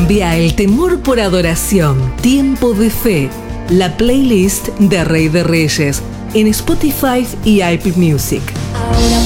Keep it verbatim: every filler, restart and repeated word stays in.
Cambia el temor por adoración. Tiempo de Fe. La playlist de Rey de Reyes en Spotify y Apple Music.